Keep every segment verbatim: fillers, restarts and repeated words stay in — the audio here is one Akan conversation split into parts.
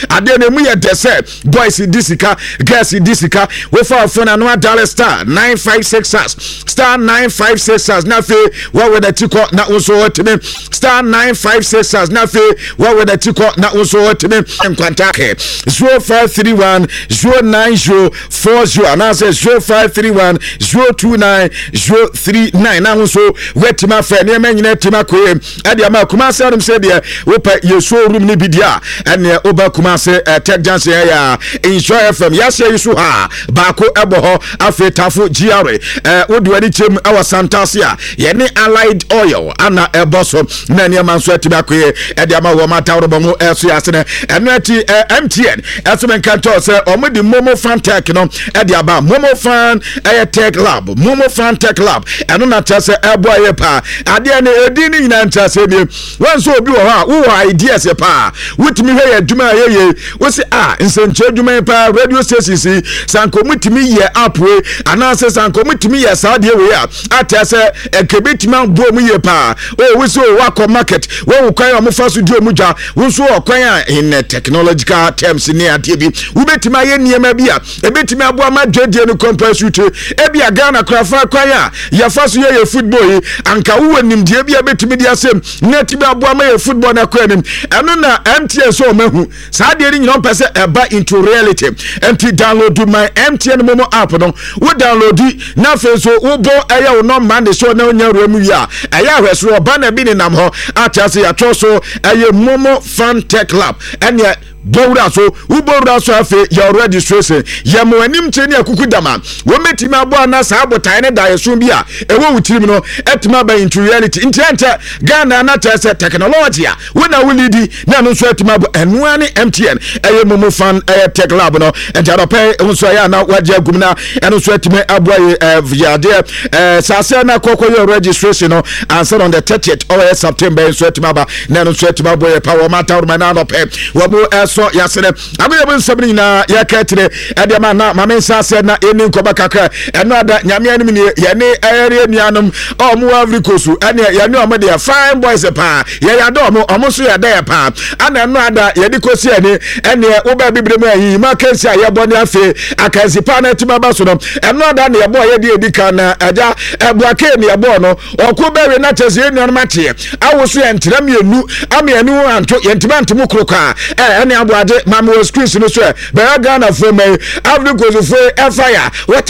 ade na mu ye dese boys disika girls disika we for phone and dial star nine five six hash star nine five six hash na fe wa we the tiko na unso watime star nine five six hash na fe wa we the tiko na unso watime enkwanta ke zero five three one zero nine zero four zero na say zero five three one zero two nine zero three nine na unso wetima fe ne manyina tima koye ade ama kuma say dum say de we pa yeso room ni bidia ene oba kuma say tech jansen ya Enjoy F M ya say so ha baako ebo ho afetafo G R eh wodi wadi chem awa Santasia ye ne Allied Oil ana ebo so na ne manso atiba koye ede ama wo mata wo bomo eso ya sene eno ati M T N eso men kanto say omodi Momo Fan Tech no ede aba Momo Fan eh Tech Lab Momo Fan Tech Lab eno na tase ebo aye pa ade ne edi ni nyina ntase ni wanso obi wo ha wo ideas pa wutimi hwe aduma ye ye wo se ah nsenche aduma pa radio stations sanko mutimi ye app we anase sanko mutimi ye saade we a atase ekebetima bo mu ye pa o wo so wa market wo kwan o mo faso di omudwa wo so okwan in technological terms ni ade bi wo betima ye niema bi a ebetima abo ama dwedie no compensate e bia Ghana krafa kwan a ya faso ye ye football anka wo nimdie bia betimi dia sem net bi abo ama ye football na kwanim eno na M T N so mahu saade ni nyino pese eba into reality enti download my M T N Momo app no wo download na fe so wo bo eya wo no man de so na onya remu wi a eya hweso oba na bi ni nam ho atase ya to so eye Momo Fan Tech Lab ene Bowra so ubowra so afi your registration ye mo anim cheni akukudama wo metima abo na sa abotan ne da yeso bi a ewo wutirim no etima ba into reality intente Ghana na tese technology a wo na wo lidi na no so etima abo enwa ne M T N eye Momo Fan eye Tech Lab no entara pay so ya na waje agumna eno so etima abo ye viade eh sase na kokko your registration no answer on the thirtieth of September so etima ba na no so etima abo ye power matter man na no pay wo mo so yasere abeyebun sabni na yakatire ade ma na mamensa se na eni nkoba kakra eno ada nyame anim ne ye ne area nuanom o mu Afrikosu ene ye ne o mo de fine boys pa ye ya do mo o mo so ya da pa ana eno ada ye de kosi ene ene wo ba bibrem ayi ma kansi aye boni afi akansi pa na tima ba so no eno ada na ye bo ye de edika na aja ebuake ne ye bo no okwo ba we na tese nuanom ate awo so ye ntram yenu amienu anto ye ntima ntimo kroka eh ene ade mama was screen no so be Ghana for me Africa for fire what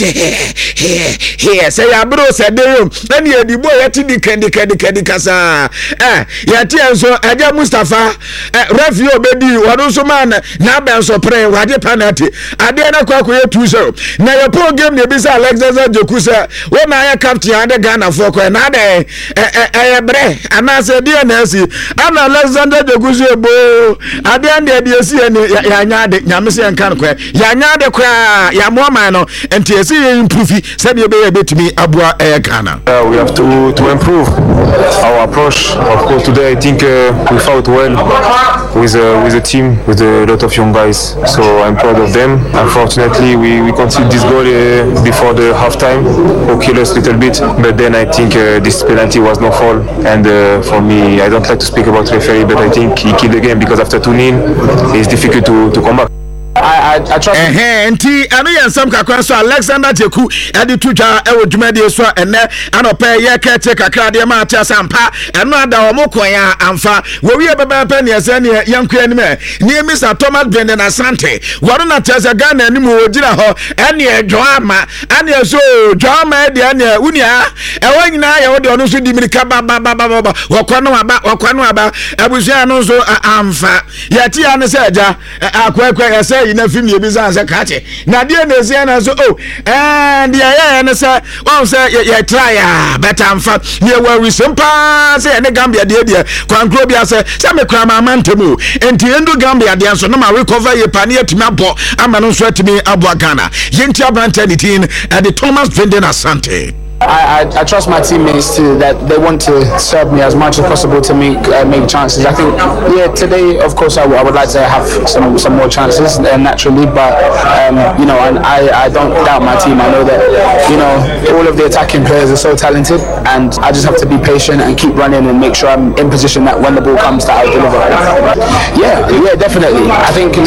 here here say ya bro say dey na ye di boy yati di kendi kendi kendi kasa eh yati enso aja Mustafa eh referee obedi wado so man na ben so pre wade penalty ade na kwa kwa two zero na your pro game ne bi say Alexander Jokusa we na ya captain ade Ghana for kwa na de eh eh bre ana say dey na si ana Alexander Jokusa bo ade ande dey ya nyade nyamese enkan kwa ya nyade kwa ya moama no enti esi improve said you be betimi abua e Ghana. Uh, we have to to improve our approach. Of course today I think uh, we fought well with uh, with the team, with a lot of young guys, so I'm proud of them. Unfortunately we we conceded this goal uh, before the half time, who killed us a little bit, but then I think uh, this penalty was no foul, and uh, for me I don't like to speak about referee, but I think he killed the game because after two nil it's difficult to to come back. I I I trust eh enti anu ye nsam kakra so Alexander Teku edi tutwa e wodwuma de so ene anopa ye kete kakra de ma ata sampa eno ada o mokon ya amfa wo wie baba pa ne ese ne yankwa ni me ne Mister Thomas Benden Asante woro na tese Ghana ni mo wodira ho ene edwo ama ene so dwo ama de ene unia e wanyina ye wode ono so di mirika ba ba ba ba wokwano aba wokwano aba abusia no so amfa yati ya ne se aja akwakwa ese na film ye bizan se kache na de na ese na so oh and ya ya na se won se ye try ah better amfa ye worry simple se ne Gambia de de kwankro bia se se me kra ma mantemu enti endu Gambia de so no ma recover ye pa ne atimi abo ama no so atimi abo Ghana ye ntia branta ni tin at the Thomas Benden Asante. I, I, I trust my teammates to that they want to serve me as much as possible to make uh, make chances. I think yeah today of course I, w- I would like to have some some more chances uh, naturally, but um, you know and I, I don't doubt my team. I know that you know all of the attacking players are so talented, and I just have to be patient and keep running and make sure I'm in position that when the ball comes that I'll deliver. Yeah, yeah, definitely. I think.